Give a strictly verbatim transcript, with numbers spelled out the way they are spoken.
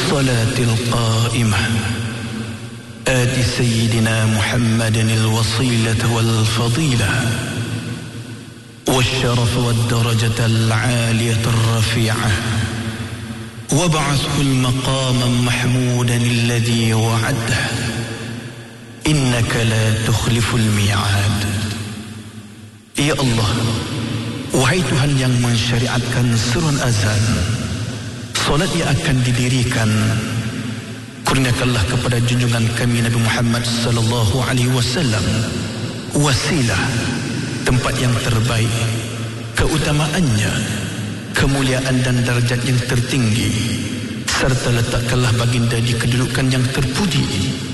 والصلاة القائمة آت سيدنا محمد الوصيلة والفضيلة والشرف والدرجة العالية الرفيعة وابعثه المقام محمودا الذي وعده إنك لا تخلف الميعاد. Ya Allah, wahai Tuhan yang mensyariatkan seruan azan, solat yang akan didirikan, kurniakanlah kepada junjungan kami Nabi Muhammad sallallahu alaihi wasallam wasilah, tempat yang terbaik, keutamaannya, kemuliaan dan darjat yang tertinggi, serta letakkanlah baginda di kedudukan yang terpuji